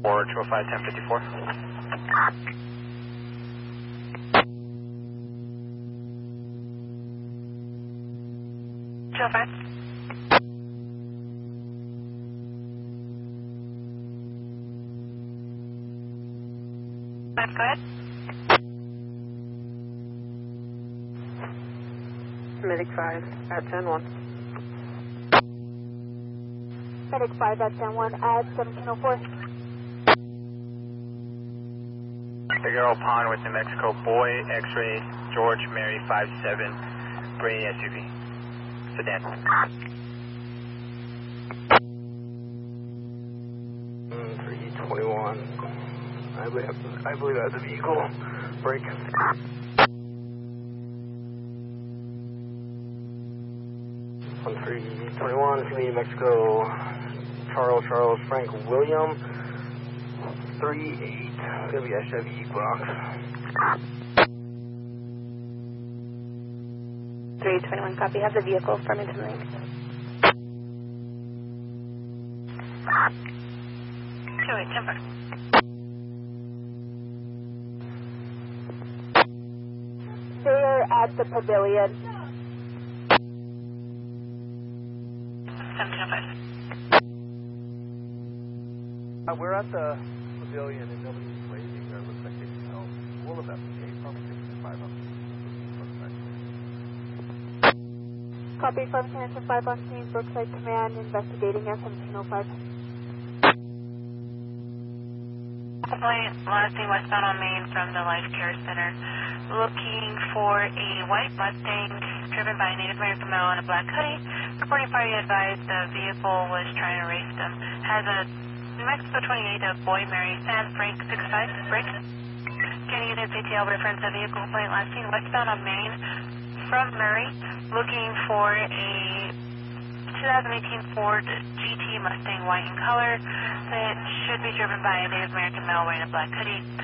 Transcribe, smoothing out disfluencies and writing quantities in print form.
Or 205 1054. Go ahead. Medic 5 at 10-1. Medic 5 at 10-1 at 1704. Figueroa Pond with New Mexico, Boy, X-ray, George, Mary, 57, gray SUV, sedan. 321. I believe that's a vehicle. Break. 1321, New Mexico, Charles, Frank, William, 38. It's gonna be a Chevy Equinox. 321, copy. Have the vehicle Farmington Link. Timber. They're at the pavilion. 1705. We're at the pavilion and nobody's waving or looks like they can help. We'll investigate. Probably 65 up. Copy from Cancer 5 on scene, Brookside Command, investigating at 1705. Last name westbound on Main from the Life Care Center. Looking for a white Mustang driven by a Native American male in a black hoodie. Reporting party advised the vehicle was trying to race them. Has a New Mexico 28 of Boy, Mary, San Frank 65 break. Getting an ATL reference of vehicle complaint last seen westbound on Main from Murray. Looking for a 2018 Ford GT Mustang white in color that should be driven by a Native American male wearing a black hoodie.